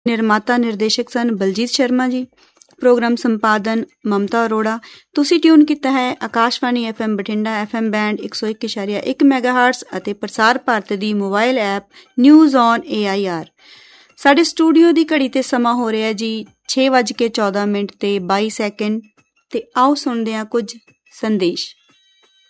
ਨਿਰਮਾਤਾ ਨਿਰਦੇਸ਼ਕ ਸਨ ਬਲਜੀਤ ਸ਼ਰਮਾ ਜੀ। ਪ੍ਰੋਗਰਾਮ ਸੰਪਾਦਨ ਮਮਤਾ ਅਰੋੜਾ। ਤੁਸੀਂ ਟਿਊਨ ਕੀਤਾ ਹੈ Akashvani FM Bathinda, FM band 101.1 ਮੈਗਾਹਰਟਜ਼ ਅਤੇ ਪ੍ਰਸਾਰ ਭਾਰਤ ਦੀ mobile app news on AIR। ਸਾਡੇ ਸਟੂਡੀਓ ਦੀ ਘੜੀ 'ਤੇ ਸਮਾਂ ਹੋ ਰਿਹਾ ਜੀ 6:14 ਤੇ 22 ਸੈਕਿੰਡ। ਤੇ ਆਓ ਸੁਣਦੇ ਹਾਂ ਕੁਝ ਸੰਦੇਸ਼।